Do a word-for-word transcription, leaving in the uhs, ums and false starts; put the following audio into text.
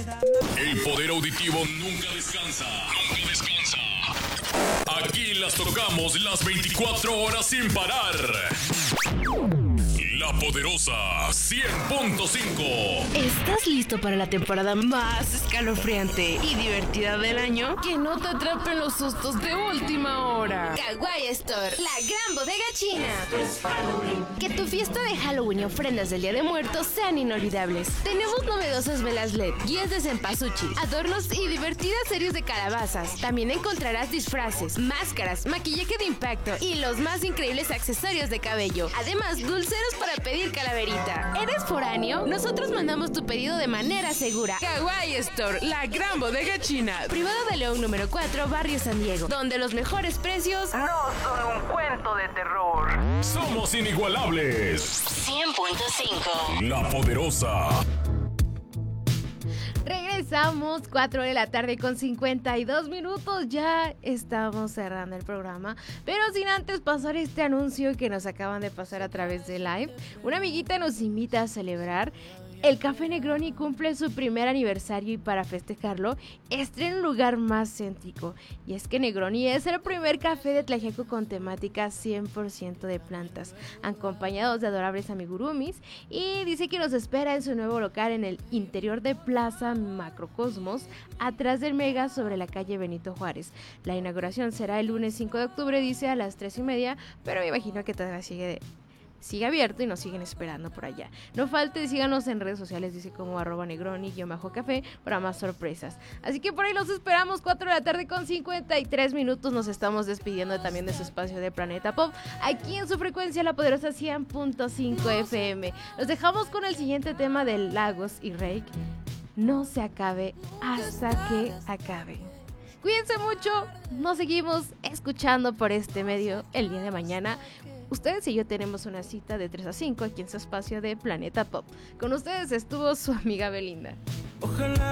El poder auditivo nunca descansa. Nunca descansa. Aquí las tocamos las veinticuatro horas sin parar. La Poderosa cien punto cinco. ¿Estás listo para la temporada más escalofriante y divertida del año? Que no te atrapen los sustos de última hora. Kawaii Store, la gran bodega china. Que tu fiesta de Halloween y ofrendas del Día de Muertos sean inolvidables. Tenemos novedosas velas L E D, guías de cempasúchil, adornos y divertidas series de calabazas. También encontrarás disfraces, máscaras, maquillaje de impacto y los más increíbles accesorios de cabello. Además, dulceros para pedir calaverita. ¿Eres foráneo? Nosotros mandamos tu pedido de manera segura. Kawaii Store, la gran bodega china. Privado de León número cuatro, Barrio San Diego, donde los mejores precios no son un cuento de terror. Somos inigualables. cien punto cinco. La Poderosa. Regresamos, cuatro de la tarde con cincuenta y dos minutos, ya estamos cerrando el programa, pero sin antes pasar este anuncio que nos acaban de pasar a través de live. Una amiguita nos invita a celebrar. El Café Negroni cumple su primer aniversario y para festejarlo estrena un lugar más céntrico. Y es que Negroni es el primer café de Tlaxiaco con temática cien por ciento de plantas, acompañados de adorables amigurumis, y dice que nos espera en su nuevo local en el interior de Plaza Macrocosmos, atrás del Mega sobre la calle Benito Juárez. La inauguración será el lunes cinco de octubre, dice, a las tres y media, pero me imagino que todavía sigue de... sigue abierto y nos siguen esperando por allá. No falte, síganos en redes sociales, dice como arroba negroni guión bajo café para más sorpresas. Así que por ahí los esperamos, cuatro de la tarde con cincuenta y tres minutos. Nos estamos despidiendo también de su espacio de Planeta Pop, aquí en su frecuencia La Poderosa cien punto cinco F M. Los dejamos con el siguiente tema de Lagos y Reik, No se acabe hasta que acabe. Cuídense mucho, nos seguimos escuchando por este medio el día de mañana. Ustedes y yo tenemos una cita de tres a cinco aquí en su espacio de Planeta Pop. Con ustedes estuvo su amiga Belinda. Ojalá